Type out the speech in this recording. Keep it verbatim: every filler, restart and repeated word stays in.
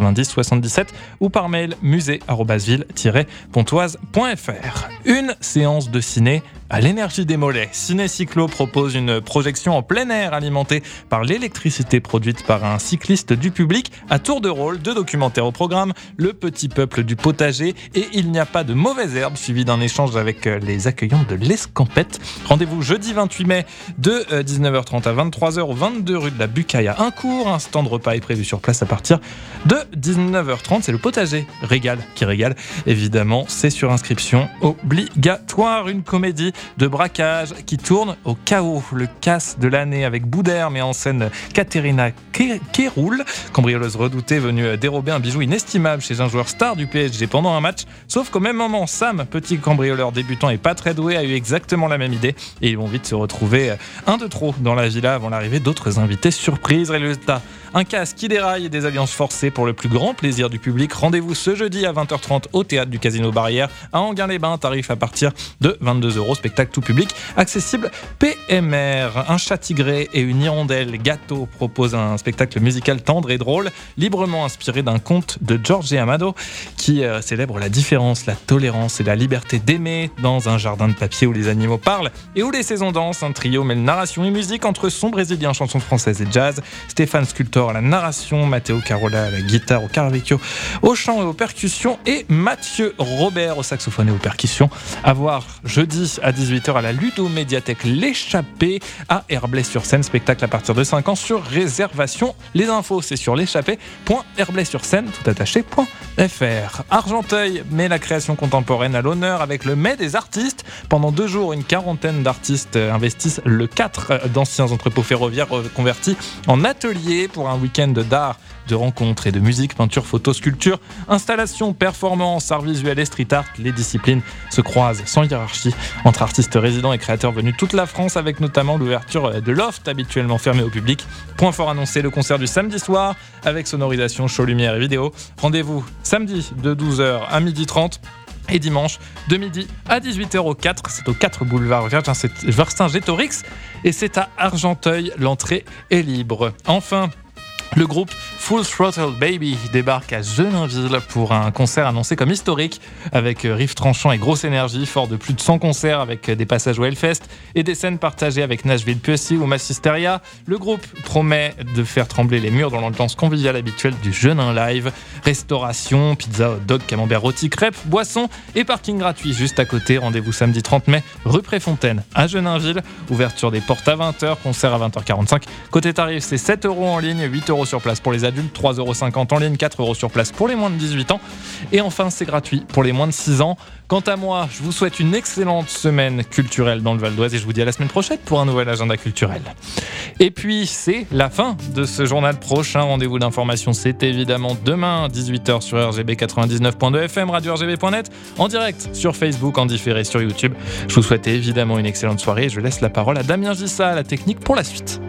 quatre-vingt-dix soixante-dix-sept ou par mail musée arobase ville tiret pontoise point f r. Une séance de ciné à l'énergie des mollets. Ciné Cyclo propose une projection en plein air alimentée par l'électricité produite par un cycliste du public. À tour de rôle, deux documentaires au programme, Le petit peuple du potager et Il n'y a pas de mauvaises herbes, suivi d'un échange avec les accueillants de l'Escampette. Rendez-vous jeudi vingt-huit mai de dix-neuf heures trente à vingt-trois heures au vingt-deux rue de la Bucaille à Uncourt. Un stand repas est prévu sur place à partir de dix-neuf heures trente. C'est le potager Régale qui régale. Évidemment, c'est sur inscription obligatoire. Une comédie de braquage qui tourne au chaos. Le casse de l'année avec Boudère met en scène Katerina Kéroul, cambrioleuse redoutée venue dérober un bijou inestimable chez un joueur star du P S G pendant un match. Sauf qu'au même moment, Sam, petit cambrioleur débutant et pas très doué, a eu exactement la même idée et ils vont vite se retrouver un de trop dans la villa avant l'arrivée d'autres invités surprises. Résultat, un casse qui déraille et des alliances forcées pour le plus grand plaisir du public. Rendez-vous ce jeudi à vingt heures trente au théâtre du Casino Barrière à Enghien-les-Bains, tarif à partir de vingt-deux euros, spectacle tout public, accessible P M R. Un chat tigré et une hirondelle gâteau propose un spectacle musical tendre et drôle, librement inspiré d'un conte de Jorge Amado qui euh, célèbre la différence, la tolérance et la liberté d'aimer dans un jardin de papier où les animaux parlent et où les saisons dansent. Un trio mêle narration et musique entre son brésilien, chansons françaises et jazz, Stéphane Scultor à la narration, Matteo Carola à la guitare, au caravecchio, au chant et aux percussions et Mathieu Robert au saxophone et aux percussions. À voir jeudi à dix-huit heures à la Ludo-Médiathèque L'Échappée à Herblay-sur-Seine, spectacle à partir de cinq ans sur réservation. Les infos, c'est sur l'échappée point herblay sur seine tout attaché point f r. Argenteuil met la création contemporaine à l'honneur avec le Mai des artistes. Pendant deux jours, une quarantaine d'artistes investissent le quatre d'anciens entrepôts ferroviaires convertis en ateliers pour un week-end d'art, de rencontres et de musique, peinture, photo, sculpture, installation, performance, art visuel et street art. Les disciplines se croisent sans hiérarchie entre artistes résidents et créateurs venus de toute la France, avec notamment l'ouverture de Loft, habituellement fermé au public. Point fort annoncé, le concert du samedi soir avec sonorisation, show, lumière et vidéo. Rendez-vous samedi de douze heures à midi trente. Et dimanche, de midi à dix-huit heures au quatre, c'est au quatre boulevard Vercingétorix et c'est à Argenteuil, l'entrée est libre. Enfin, le groupe Full Throttle Baby débarque à Genainville pour un concert annoncé comme historique avec riff tranchant et grosse énergie, fort de plus de cent concerts avec des passages au Hellfest et des scènes partagées avec Nashville Pussy ou Massisteria. Le groupe promet de faire trembler les murs dans l'ambiance conviviale habituelle du Genain Live. Restauration, pizza, hot dog, camembert rôti, crêpes, boissons et parking gratuit juste à côté. Rendez-vous samedi trente mai, rue Préfontaine à Genainville. Ouverture des portes à vingt heures, concert à vingt heures quarante-cinq. Côté tarif, c'est sept euros en ligne, huit euros sur place pour les adultes, trois euros cinquante en ligne, quatre euros sur place pour les moins de dix-huit ans. Et enfin, c'est gratuit pour les moins de six ans. Quant à moi, je vous souhaite une excellente semaine culturelle dans le Val d'Oise et je vous dis à la semaine prochaine pour un nouvel agenda culturel. Et puis, c'est la fin de ce journal. Prochain rendez-vous d'information, c'est évidemment demain à dix-huit heures sur R G B quatre-vingt-dix-neuf point deux F M, radio R G B point net, en direct sur Facebook, en différé sur YouTube. Je vous souhaite évidemment une excellente soirée et je laisse la parole à Damien Gissa à la technique pour la suite.